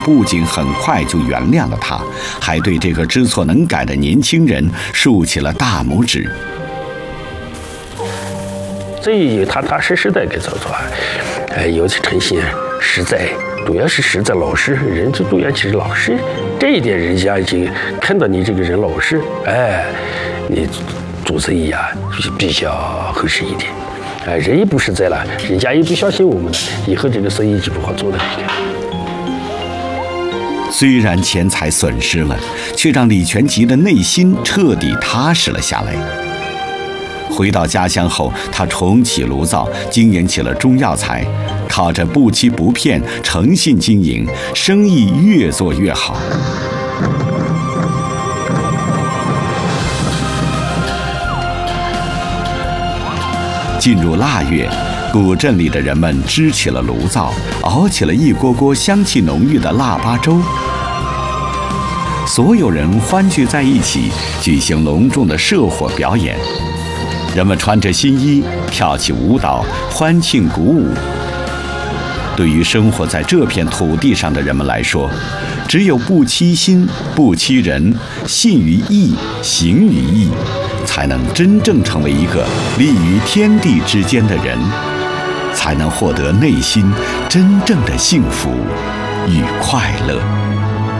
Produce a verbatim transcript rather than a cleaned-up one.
不仅很快就原谅了他，还对这个知错能改的年轻人竖起了大拇指。 所以踏踏实实的给做做，呃，尤其诚信实在，主要是实在老实，人最重要其实老实，这一点人家已经看到你这个人老实，哎，你做生意啊比较合适一点。哎，人也不实在了，人家也不相信我们了，以后这个生意就不好做了。 虽然钱财损失了，却让李全吉的内心彻底踏实了下来。回到家乡后，他重启炉灶，经营起了中药材，靠着不欺不骗、诚信经营，生意越做越好。进入腊月，古镇里的人们支起了炉灶，熬起了一锅锅香气浓郁的腊八粥。所有人欢聚在一起，举行隆重的社火表演。人们穿着新衣，跳起舞蹈，欢庆鼓舞。对于生活在这片土地上的人们来说，只有不欺心、不欺人，信于义，行于义，才能真正成为一个立于天地之间的人，才能获得内心真正的幸福与快乐。